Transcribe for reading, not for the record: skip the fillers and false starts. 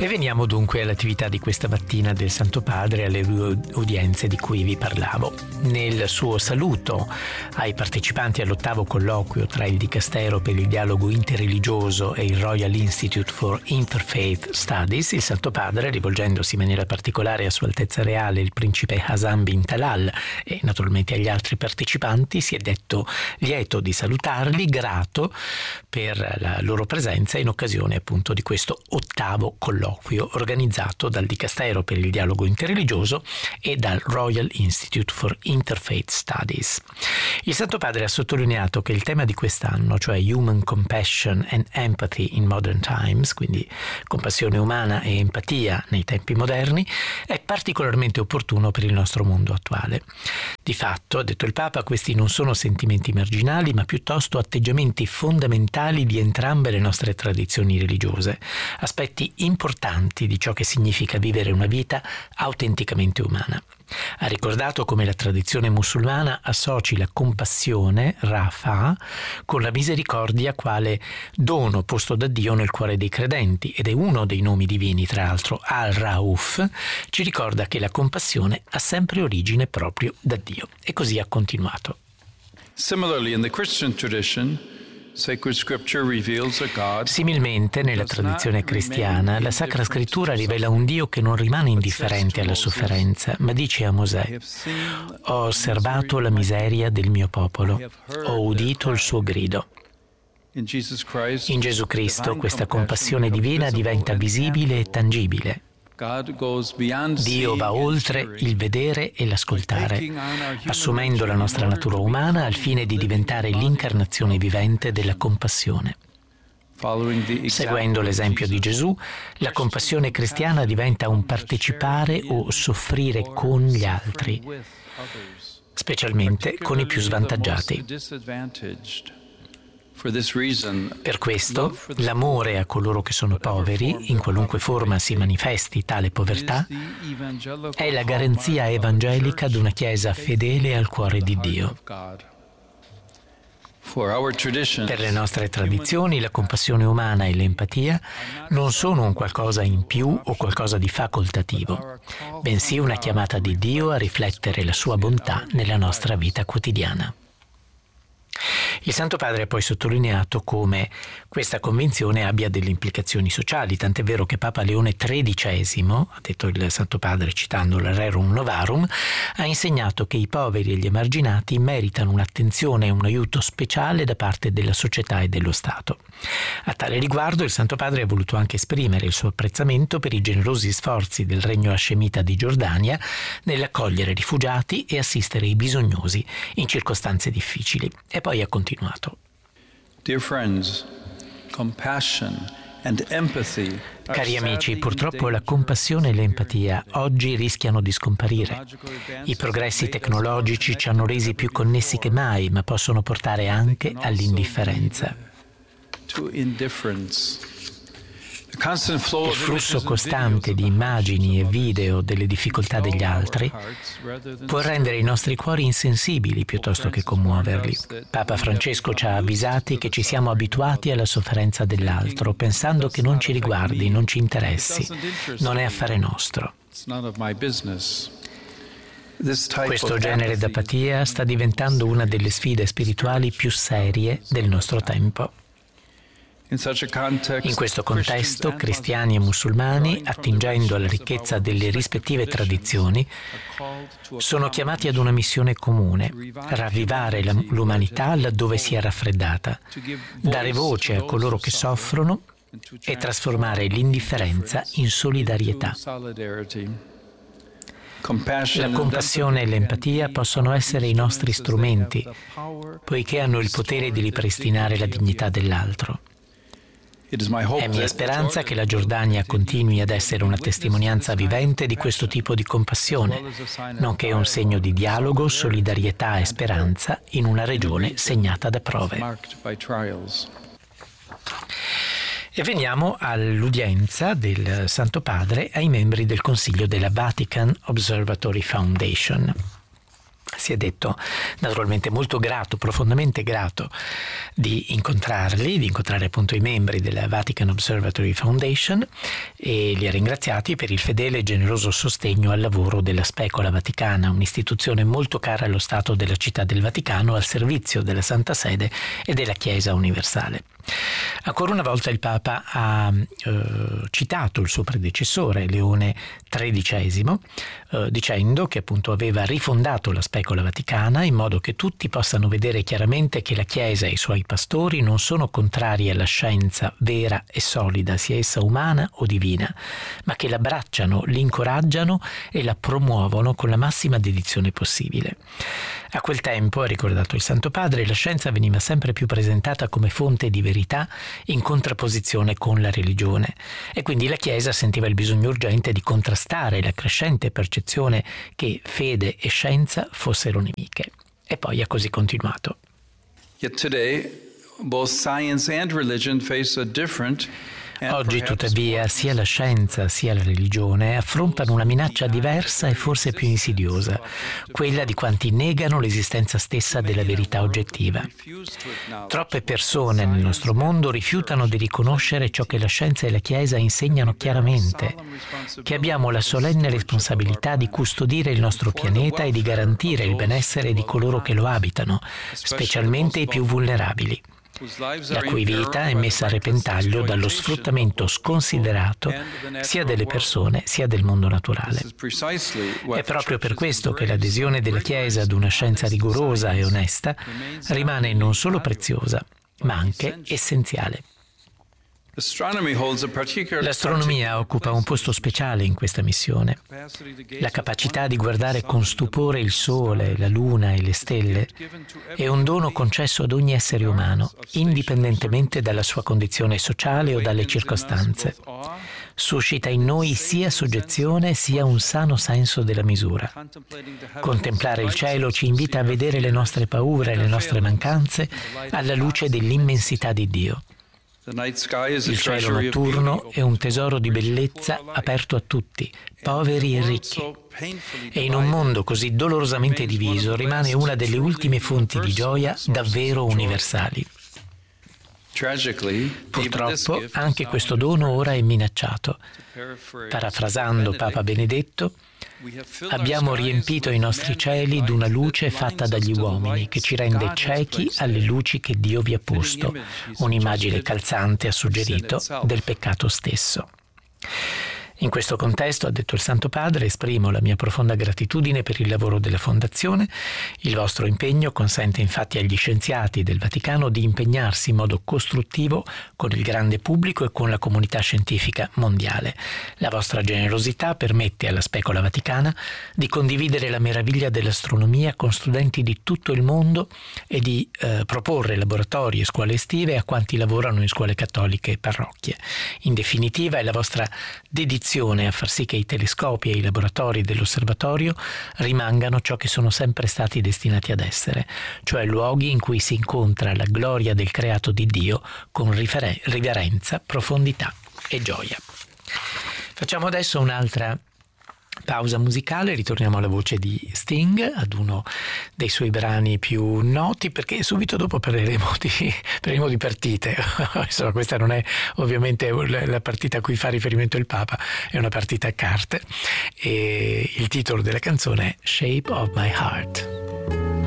E veniamo dunque all'attività di questa mattina del Santo Padre, alle due udienze di cui vi parlavo. Nel suo saluto ai partecipanti all'8° colloquio tra il Dicastero per il dialogo interreligioso e il Royal Institute for Interfaith Studies, il Santo Padre, rivolgendosi in maniera particolare a Sua Altezza Reale il principe Hassan bin Talal e naturalmente agli altri partecipanti, si è detto lieto di salutarli, grato per la loro presenza in occasione appunto di questo 8° colloquio organizzato dal Dicastero per il dialogo interreligioso e dal Royal Institute for Interfaith Studies. Il Santo Padre ha sottolineato che il tema di quest'anno, cioè Human Compassion and Empathy in Modern Times, quindi compassione umana e empatia nei tempi moderni, è particolarmente opportuno per il nostro mondo attuale. Di fatto, ha detto il Papa, questi non sono sentimenti marginali, ma piuttosto atteggiamenti fondamentali di entrambe le nostre tradizioni religiose, aspetti importanti di ciò che significa vivere una vita autenticamente umana. Ha ricordato come la tradizione musulmana associ la compassione, Rafa, con la misericordia quale dono posto da Dio nel cuore dei credenti, ed è uno dei nomi divini, tra l'altro Al-Rauf, ci ricorda che la compassione ha sempre origine proprio da Dio. E così ha continuato. Similarly, in the Christian tradition, similmente, nella tradizione cristiana, la Sacra Scrittura rivela un Dio che non rimane indifferente alla sofferenza, ma dice a Mosè: «Ho osservato la miseria del mio popolo, ho udito il suo grido». In Gesù Cristo questa compassione divina diventa visibile e tangibile. Dio va oltre il vedere e l'ascoltare, assumendo la nostra natura umana al fine di diventare l'incarnazione vivente della compassione. Seguendo l'esempio di Gesù, la compassione cristiana diventa un partecipare o soffrire con gli altri, specialmente con i più svantaggiati. Per questo, l'amore a coloro che sono poveri, in qualunque forma si manifesti tale povertà, è la garanzia evangelica di una Chiesa fedele al cuore di Dio. Per le nostre tradizioni, la compassione umana e l'empatia non sono un qualcosa in più o qualcosa di facoltativo, bensì una chiamata di Dio a riflettere la sua bontà nella nostra vita quotidiana. Il Santo Padre ha poi sottolineato come questa convinzione abbia delle implicazioni sociali, tant'è vero che Papa Leone XIII, ha detto il Santo Padre citando il Rerum Novarum, ha insegnato che i poveri e gli emarginati meritano un'attenzione e un aiuto speciale da parte della società e dello Stato. A tale riguardo il Santo Padre ha voluto anche esprimere il suo apprezzamento per i generosi sforzi del Regno Hascemita di Giordania nell'accogliere rifugiati e assistere i bisognosi in circostanze difficili. E poi ha continuato. Dear friends, compassion and empathy. Cari amici, purtroppo la compassione e l'empatia oggi rischiano di scomparire. I progressi tecnologici ci hanno resi più connessi che mai, ma possono portare anche all'indifferenza. Il flusso costante di immagini e video delle difficoltà degli altri può rendere i nostri cuori insensibili piuttosto che commuoverli. Papa Francesco ci ha avvisati che ci siamo abituati alla sofferenza dell'altro, pensando che non ci riguardi, non ci interessi, non è affare nostro. Questo genere d'apatia sta diventando una delle sfide spirituali più serie del nostro tempo. In questo contesto, cristiani e musulmani, attingendo alla ricchezza delle rispettive tradizioni, sono chiamati ad una missione comune: ravvivare l'umanità laddove si è raffreddata, dare voce a coloro che soffrono e trasformare l'indifferenza in solidarietà. La compassione e l'empatia possono essere i nostri strumenti, poiché hanno il potere di ripristinare la dignità dell'altro. È mia speranza che la Giordania continui ad essere una testimonianza vivente di questo tipo di compassione, nonché un segno di dialogo, solidarietà e speranza in una regione segnata da prove. E veniamo all'udienza del Santo Padre ai membri del Consiglio della Vatican Observatory Foundation. si è detto naturalmente molto grato, profondamente grato di incontrarli, di incontrare appunto i membri della Vatican Observatory Foundation, e li ha ringraziati per il fedele e generoso sostegno al lavoro della Specola Vaticana, un'istituzione molto cara allo Stato della Città del Vaticano, al servizio della Santa Sede e della Chiesa universale. Ancora una volta il Papa ha citato il suo predecessore Leone XIII, dicendo che appunto aveva rifondato la Specola Vaticana in modo che tutti possano vedere chiaramente che la Chiesa e i suoi pastori non sono contrari alla scienza vera e solida, sia essa umana o divina, ma che l'abbracciano, l'incoraggiano e la promuovono con la massima dedizione possibile. A quel tempo, ha ricordato il Santo Padre, la scienza veniva sempre più presentata come fonte di verità in contrapposizione con la religione, e quindi la Chiesa sentiva il bisogno urgente di contrastare la crescente percezione che fede e scienza fossero nemiche. E poi ha così continuato. Yet today, both science and religion face a different. Oggi, tuttavia, sia la scienza sia la religione affrontano una minaccia diversa e forse più insidiosa, quella di quanti negano l'esistenza stessa della verità oggettiva. Troppe persone nel nostro mondo rifiutano di riconoscere ciò che la scienza e la Chiesa insegnano chiaramente, che abbiamo la solenne responsabilità di custodire il nostro pianeta e di garantire il benessere di coloro che lo abitano, specialmente i più vulnerabili, la cui vita è messa a repentaglio dallo sfruttamento sconsiderato sia delle persone sia del mondo naturale. È proprio per questo che l'adesione della Chiesa ad una scienza rigorosa e onesta rimane non solo preziosa, ma anche essenziale. L'astronomia occupa un posto speciale in questa missione. La capacità di guardare con stupore il Sole, la Luna e le stelle è un dono concesso ad ogni essere umano, indipendentemente dalla sua condizione sociale o dalle circostanze. Suscita in noi sia soggezione sia un sano senso della misura. Contemplare il cielo ci invita a vedere le nostre paure e le nostre mancanze alla luce dell'immensità di Dio. Il cielo notturno è un tesoro di bellezza aperto a tutti, poveri e ricchi. E in un mondo così dolorosamente diviso rimane una delle ultime fonti di gioia davvero universali. Purtroppo anche questo dono ora è minacciato. Parafrasando Papa Benedetto, abbiamo riempito i nostri cieli d'una luce fatta dagli uomini che ci rende ciechi alle luci che Dio vi ha posto, un'immagine calzante, ha suggerito, del peccato stesso. In questo contesto, ha detto il Santo Padre, esprimo la mia profonda gratitudine per il lavoro della Fondazione. Il vostro impegno consente infatti agli scienziati del Vaticano di impegnarsi in modo costruttivo con il grande pubblico e con la comunità scientifica mondiale. La vostra generosità permette alla Specola Vaticana di condividere la meraviglia dell'astronomia con studenti di tutto il mondo e di proporre laboratori e scuole estive a quanti lavorano in scuole cattoliche e parrocchie. In definitiva, è la vostra dedizione a far sì che i telescopi e i laboratori dell'osservatorio rimangano ciò che sono sempre stati destinati ad essere, cioè luoghi in cui si incontra la gloria del creato di Dio con riverenza, profondità e gioia. Facciamo adesso un'altra pausa musicale, ritorniamo alla voce di Sting, ad uno dei suoi brani più noti, perché subito dopo parleremo di partite. Insomma, questa non è ovviamente la partita a cui fa riferimento il Papa, è una partita a carte, e il titolo della canzone è Shape of My Heart.